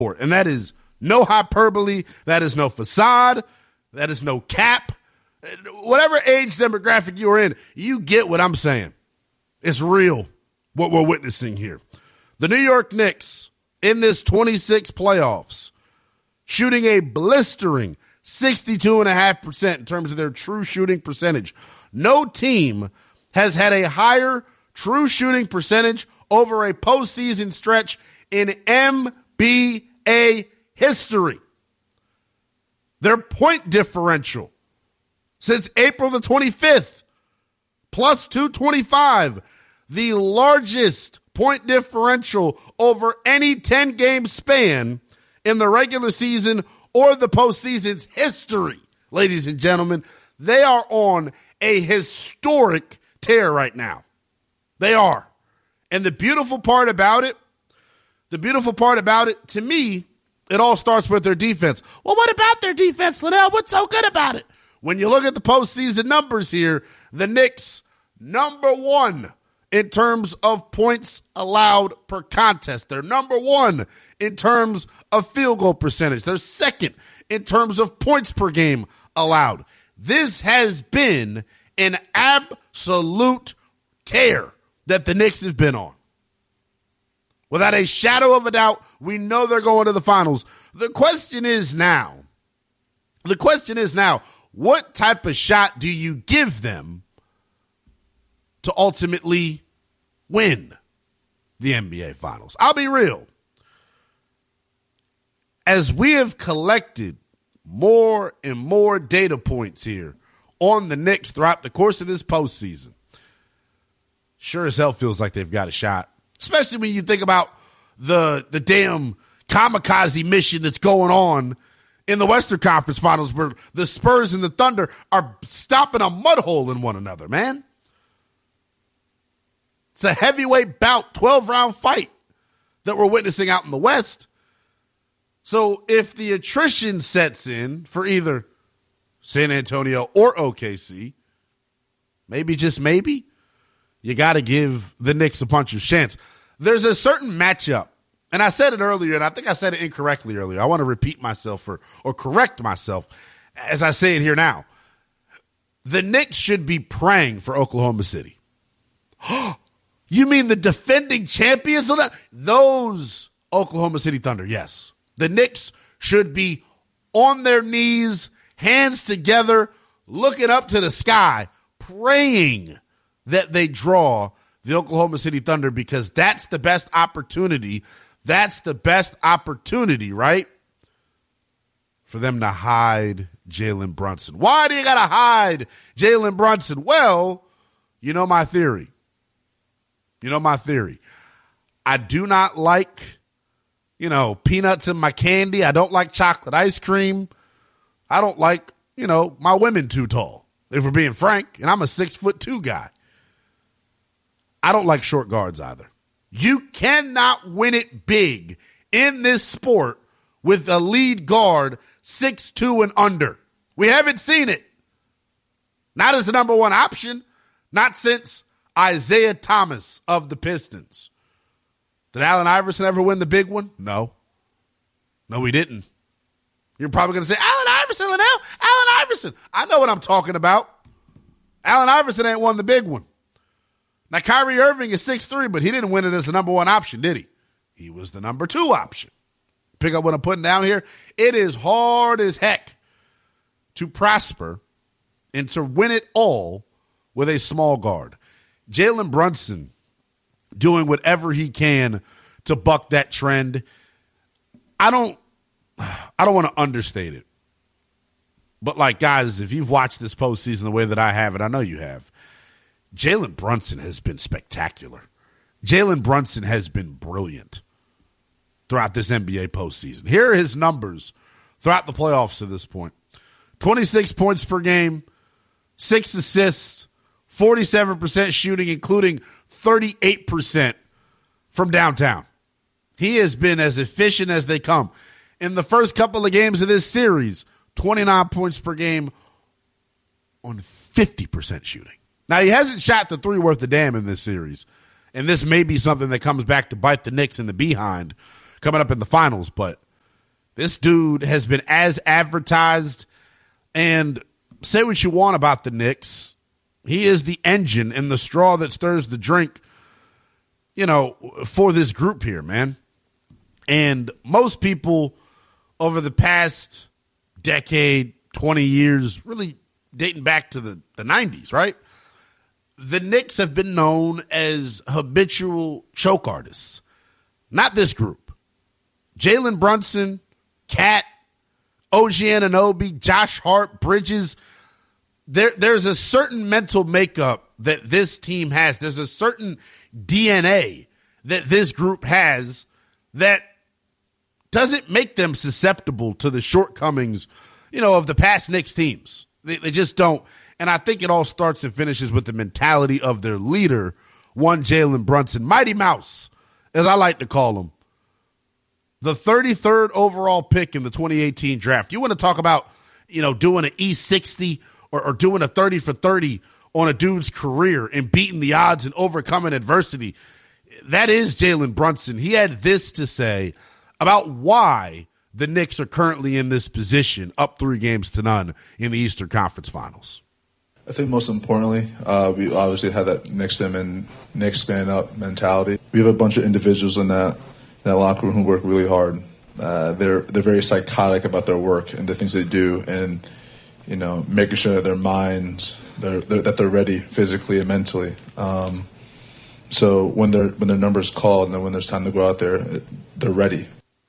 And that is no hyperbole. That is no facade. That is no cap. Whatever age demographic you are in, you get what I'm saying. It's real what we're witnessing here. The New York Knicks in this 26 playoffs shooting a blistering 62.5% in terms of their true shooting percentage. No team has had a higher true shooting percentage over a postseason stretch in NBA history. Their point differential since April the 25th, plus 225, the largest point differential over any 10-game span in the regular season or the postseason's history. Ladies and gentlemen, they are on a historic tear right now. They are. And the beautiful part about it, to me, it all starts with their defense. Well, what about their defense, Liddell? What's so good about it? When you look at the postseason numbers here, the Knicks, number one in terms of points allowed per contest. They're number one in terms of field goal percentage. They're second in terms of points per game allowed. This has been an absolute tear that the Knicks have been on. Without a shadow of a doubt, we know they're going to the finals. The question is now, what type of shot do you give them to ultimately win the NBA Finals? I'll be real. As we have collected more and more data points here on the Knicks throughout the course of this postseason, sure as hell feels like they've got a shot. Especially when you think about the damn kamikaze mission that's going on in the Western Conference Finals where the Spurs and the Thunder are stopping a mud hole in one another, man. It's a heavyweight bout, 12-round fight that we're witnessing out in the West. So if the attrition sets in for either San Antonio or OKC, maybe, just maybe, you got to give the Knicks a puncher's chance. There's a certain matchup, and I said it earlier, and I think I said it incorrectly earlier. I want to repeat myself or correct myself as I say it here now. The Knicks should be praying for Oklahoma City. You mean the defending champions? Those Oklahoma City Thunder, yes. The Knicks should be on their knees, hands together, looking up to the sky, praying that they draw the Oklahoma City Thunder because that's the best opportunity. That's the best opportunity, right? For them to hide Jalen Brunson. Why do you got to hide Jalen Brunson? Well, you know my theory. I do not like, peanuts in my candy. I don't like chocolate ice cream. I don't like, my women too tall, if we're being frank. And I'm a 6'2" guy. I don't like short guards either. You cannot win it big in this sport with a lead guard 6'2" and under. We haven't seen it. Not as the number one option. Not since Isaiah Thomas of the Pistons. Did Allen Iverson ever win the big one? No, he didn't. You're probably going to say, Allen Iverson, Linnell. Allen Iverson. I know what I'm talking about. Allen Iverson ain't won the big one. Now, Kyrie Irving is 6'3", but he didn't win it as the number one option, did he? He was the number two option. Pick up what I'm putting down here. It is hard as heck to prosper and to win it all with a small guard. Jalen Brunson doing whatever he can to buck that trend. I don't want to understate it. But, guys, if you've watched this postseason the way that I have, and I know you have, Jalen Brunson has been spectacular. Jalen Brunson has been brilliant throughout this NBA postseason. Here are his numbers throughout the playoffs to this point. 26 points per game, 6 assists, 47% shooting, including 38% from downtown. He has been as efficient as they come. In the first couple of games of this series, 29 points per game on 50% shooting. Now, he hasn't shot the three worth a damn in this series, and this may be something that comes back to bite the Knicks in the behind coming up in the finals, but This dude has been as advertised, and say what you want about the Knicks. He is the engine and the straw that stirs the drink, for this group here, man. And most people over the past decade, 20 years, really dating back to the 90s, right? The Knicks have been known as habitual choke artists. Not this group. Jalen Brunson, Cat, OG Anunoby, Josh Hart, Bridges. There's a certain mental makeup that this team has. There's a certain DNA that this group has that doesn't make them susceptible to the shortcomings, of the past Knicks teams. They just don't. And I think it all starts and finishes with the mentality of their leader, one Jalen Brunson, Mighty Mouse, as I like to call him. The 33rd overall pick in the 2018 draft. You want to talk about, doing an E60 or doing a 30 for 30 on a dude's career and beating the odds and overcoming adversity. That is Jalen Brunson. He had this to say about why the Knicks are currently in this position, up 3-0 in the Eastern Conference Finals. I think most importantly, we obviously have that Knicks them and Knicks stand up mentality. We have a bunch of individuals in that locker room who work really hard. They're very psychotic about their work and the things they do, and making sure that their minds that they're ready physically and mentally. So when their number's called and then when there's time to go out there, they're ready.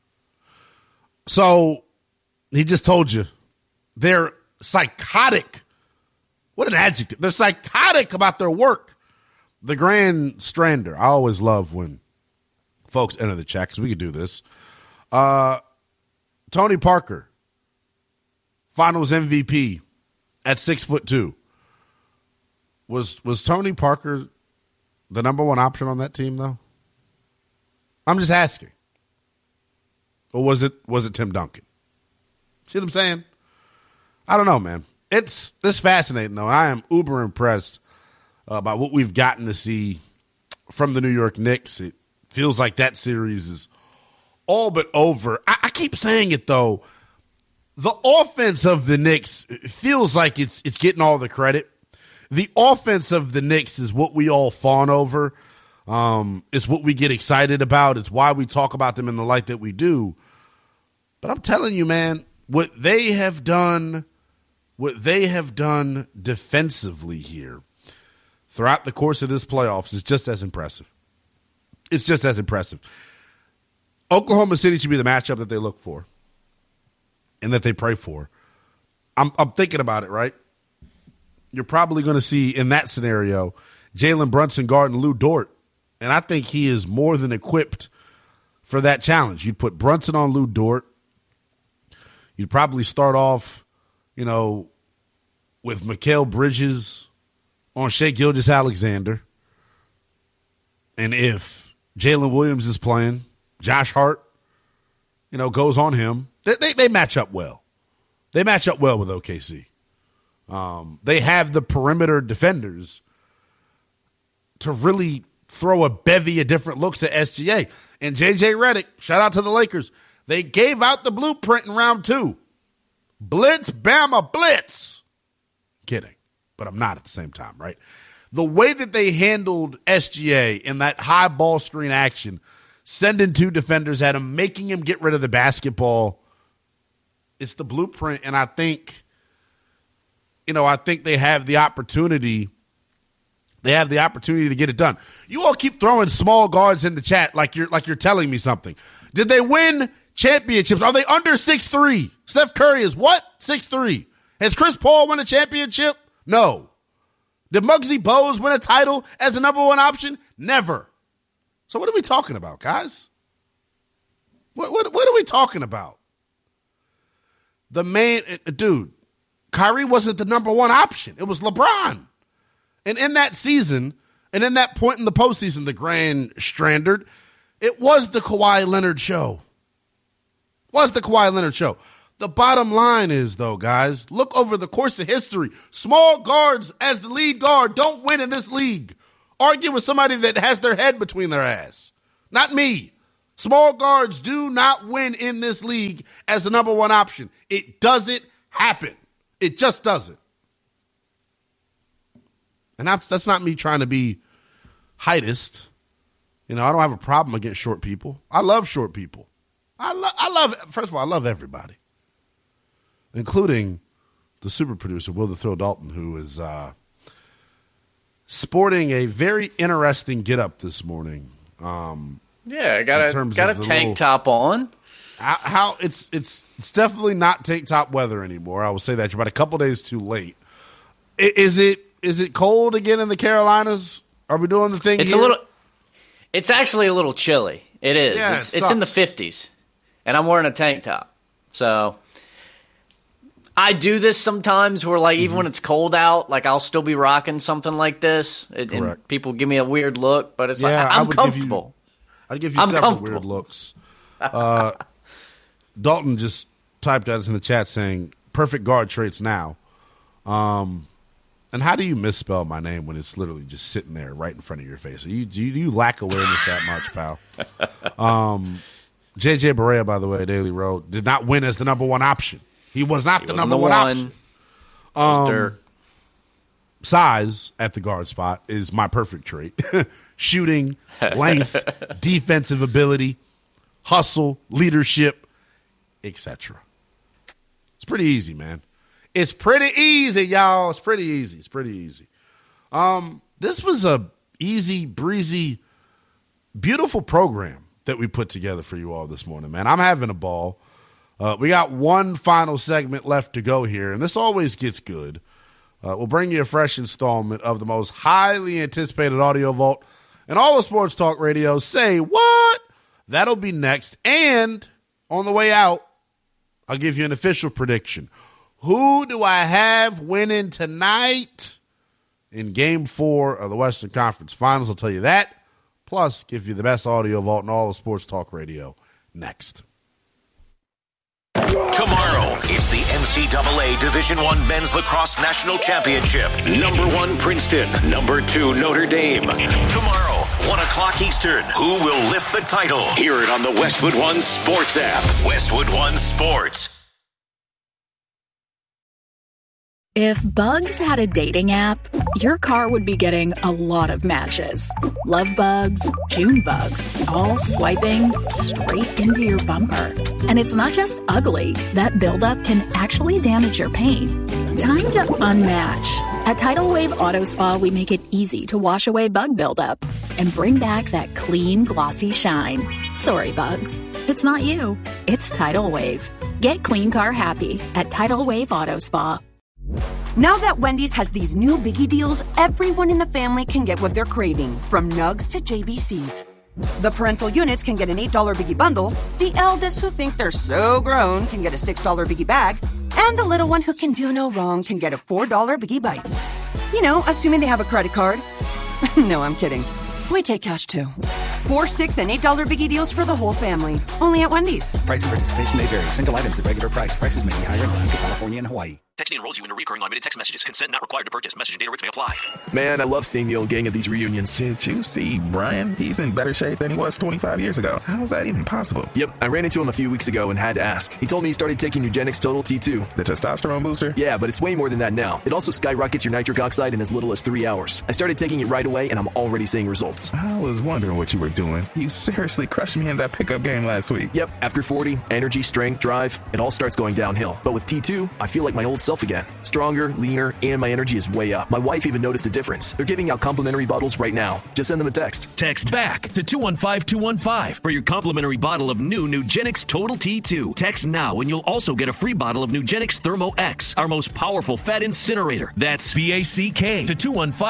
So he just told you they're psychotic. What an adjective. They're psychotic about their work. The Grand Strander. I always love when folks enter the chat because we could do this. Tony Parker, Finals MVP at 6'2". Was Tony Parker the number one option on that team, though? I'm just asking. Or was it Tim Duncan? See what I'm saying? I don't know, man. It's fascinating, though. And I am uber impressed by what we've gotten to see from the New York Knicks. It feels like that series is all but over. I keep saying it, though. The offense of the Knicks feels like it's getting all the credit. The offense of the Knicks is what we all fawn over. It's what we get excited about. It's why we talk about them in the light that we do. But I'm telling you, man, what they have done defensively here throughout the course of this playoffs is just as impressive. It's just as impressive. Oklahoma City should be the matchup that they look for and that they pray for. I'm thinking about it, right? You're probably going to see in that scenario Jalen Brunson guarding Lou Dort, and I think he is more than equipped for that challenge. You'd put Brunson on Lou Dort. You'd probably start off, with Mikal Bridges on Shai Gilgeous-Alexander. And if Jalen Williams is playing, Josh Hart, goes on him. They match up well. They match up well with OKC. They have the perimeter defenders to really throw a bevy of different looks at SGA. And JJ Redick, shout out to the Lakers, they gave out the blueprint in round 2. Blitz, Bama, blitz. Kidding, but I'm not at the same time, right? The way that they handled SGA in that high ball screen action, sending 2 defenders at him, making him get rid of the basketball, it's the blueprint, and I think they have the opportunity. They have the opportunity to get it done. You all keep throwing small guards in the chat like you're telling me something. Did they win championships? Are they under 6'3"? Steph Curry is what? 6'3". Has Chris Paul won a championship? No. Did Muggsy Bogues win a title as the number one option? Never. So what are we talking about, guys? What are we talking about? The main dude, Kyrie wasn't the number one option. It was LeBron. And in that season, and in that point in the postseason, the Grand Strandard, it was the Kawhi Leonard show. The bottom line is, though, guys, look over the course of history. Small guards as the lead guard don't win in this league. Argue with somebody that has their head between their ass. Not me. Small guards do not win in this league as the number one option. It doesn't happen. It just doesn't. And that's not me trying to be heightist. You know, I don't have a problem against short people. I love short people. First of all, I love everybody, including the super producer, Will the Thrill Dalton, who is sporting a very interesting get-up this morning. I got a tank top on. How it's definitely not tank top weather anymore. I will say that. You're about a couple days too late. Is it cold again in the Carolinas? Are we doing the thing? It's actually a little chilly. It is. Yeah, it's in the 50s, and I'm wearing a tank top. So I do this sometimes where, like, even when it's cold out, like, I'll still be rocking something like this. And people give me a weird look, but it's I'm comfortable. I'd give you several weird looks. Dalton just typed at us in the chat saying, perfect guard traits now. And how do you misspell my name when it's literally just sitting there right in front of your face? Do you lack awareness that much, pal? JJ Barea, by the way, Daily Road, did not win as the number one option. He was not the number one option. Size at the guard spot is my perfect trait. Shooting, length, defensive ability, hustle, leadership, etc. It's pretty easy, man. It's pretty easy, y'all. It's pretty easy. This was a easy, breezy, beautiful program that we put together for you all this morning, man. I'm having a ball. We got one final segment left to go here, and this always gets good. We'll bring you a fresh installment of the most highly anticipated audio vault in all of sports talk radio. Say what? That'll be next. And on the way out, I'll give you an official prediction. Who do I have winning tonight in Game 4 of the Western Conference Finals? I'll tell you that. Plus, give you the best audio vault in all of sports talk radio next. Tomorrow, it's the NCAA Division I Men's Lacrosse National Championship. Number 1, Princeton. Number 2, Notre Dame. Tomorrow, 1 o'clock Eastern. Who will lift the title? Hear it on the Westwood One Sports app. Westwood One Sports. If Bugs had a dating app, your car would be getting a lot of matches. Love bugs, June bugs, all swiping straight into your bumper. And it's not just ugly. That buildup can actually damage your paint. Time to unmatch. At Tidal Wave Auto Spa, we make it easy to wash away bug buildup and bring back that clean, glossy shine. Sorry, bugs. It's not you. It's Tidal Wave. Get clean car happy at Tidal Wave Auto Spa. Now that Wendy's has these new biggie deals, everyone in the family can get what they're craving, from nugs to JBCs. The parental units can get an $8 biggie bundle, the eldest who think they're so grown can get a $6 biggie bag, and the little one who can do no wrong can get a $4 biggie bites. You know, assuming they have a credit card. No, I'm kidding. We take cash too. 4, 6, and $8 biggie deals for the whole family. Only at Wendy's. Price and participation may vary. Single items at regular price. Prices may be higher in Alaska, California, and Hawaii. Texting enrolls you into recurring limited text messages. Consent not required to purchase. Message and data rates may apply. Man, I love seeing the old gang at these reunions. Did you see Brian? He's in better shape than he was 25 years ago. How is that even possible? Yep, I ran into him a few weeks ago and had to ask. He told me he started taking Nugenix Total T2. The testosterone booster? Yeah, but it's way more than that now. It also skyrockets your nitric oxide in as little as 3 hours. I started taking it right away, and I'm already seeing results. I was wondering what you were doing. You seriously crushed me in that pickup game last week. Yep, after 40, energy, strength, drive, it all starts going downhill. But with T2, I feel like my old self again. Stronger, leaner, and my energy is way up. My wife even noticed a difference. They're giving out complimentary bottles right now. Just send them a text. Text BACK to 215-215 for your complimentary bottle of new Nugenix Total T2. Text now and you'll also get a free bottle of Nugenix Thermo X, our most powerful fat incinerator. That's BACK to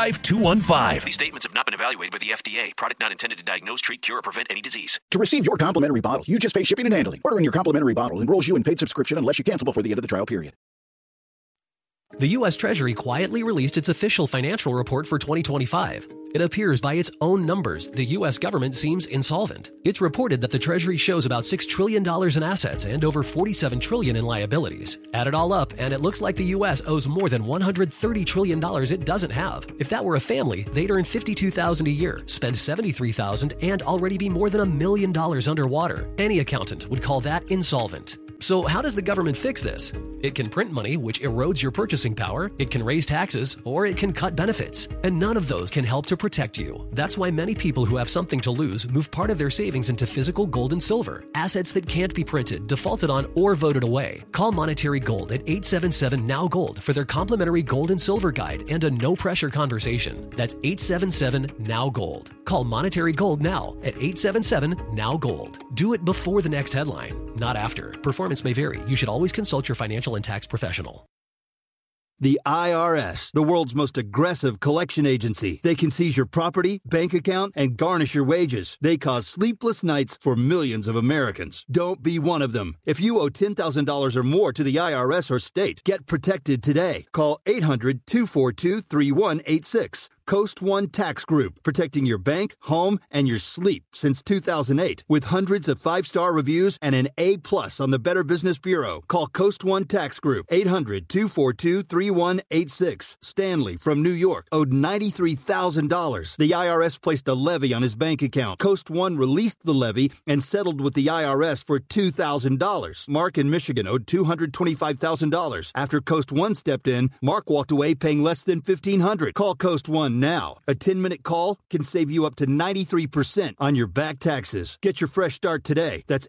215-215. These statements have not been evaluated by the FDA. Product not intended to diagnose, treat, cure, or prevent any disease. To receive your complimentary bottle, you just pay shipping and handling. Ordering your complimentary bottle enrolls you in paid subscription unless you cancel before the end of the trial period. The U.S. Treasury quietly released its official financial report for 2025. It appears by its own numbers, the U.S. government seems insolvent. It's reported that the Treasury shows about $6 trillion in assets and over $47 trillion in liabilities. Add it all up, and it looks like the U.S. owes more than $130 trillion it doesn't have. If that were a family, they'd earn $52,000 a year, spend $73,000, and already be more than $1 million underwater. Any accountant would call that insolvent. So how does the government fix this? It can print money, which erodes your purchasing power, it can raise taxes, or it can cut benefits. And none of those can help to protect you. That's why many people who have something to lose move part of their savings into physical gold and silver, assets that can't be printed, defaulted on, or voted away. Call Monetary Gold at 877-NOW-GOLD for their complimentary gold and silver guide and a no-pressure conversation. That's 877-NOW-GOLD. Call Monetary Gold now at 877-NOW-GOLD. Do it before the next headline, not after. Performance may vary. You should always consult your financial and tax professional. The IRS, the world's most aggressive collection agency. They can seize your property, bank account, and garnish your wages. They cause sleepless nights for millions of Americans. Don't be one of them. If you owe $10,000 or more to the IRS or state, get protected today. Call 800-242-3186. Coast One Tax Group, protecting your bank, home, and your sleep since 2008. With hundreds of 5-star reviews and an A+ on the Better Business Bureau. Call Coast One Tax Group, 800-242-3186. Stanley from New York owed $93,000. The IRS placed a levy on his bank account. Coast One released the levy and settled with the IRS for $2,000. Mark in Michigan owed $225,000. After Coast One stepped in, Mark walked away paying less than $1,500. Call Coast One now. A 10-minute call can save you up to 93% on your back taxes. Get your fresh start today. That's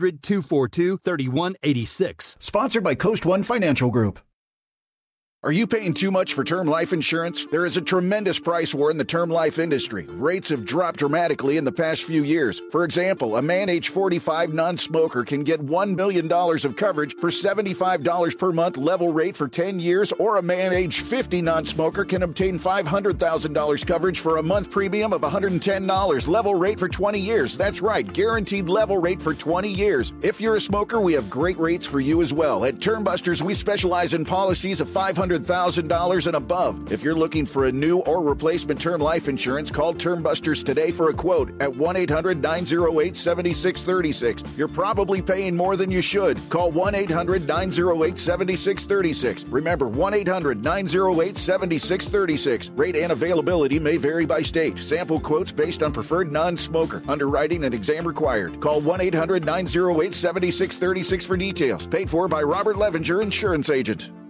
800-242-3186. Sponsored by Coast One Financial Group. Are you paying too much for term life insurance? There is a tremendous price war in the term life industry. Rates have dropped dramatically in the past few years. For example, a man age 45 non-smoker can get $1 million of coverage for $75 per month level rate for 10 years, or a man age 50 non-smoker can obtain $500,000 coverage for a month premium of $110 level rate for 20 years. That's right, guaranteed level rate for 20 years. If you're a smoker, we have great rates for you as well. At Termbusters, we specialize in policies of $500,000 and above. If you're looking for a new or replacement term life insurance, call Termbusters today for a quote at 1-800-908-7636. You're probably paying more than you should. Call 1-800-908-7636. Remember, 1-800-908-7636. Rate and availability may vary by state. Sample quotes based on preferred non-smoker. Underwriting and exam required. Call 1-800-908-7636 for details. Paid for by Robert Levinger, Insurance Agent.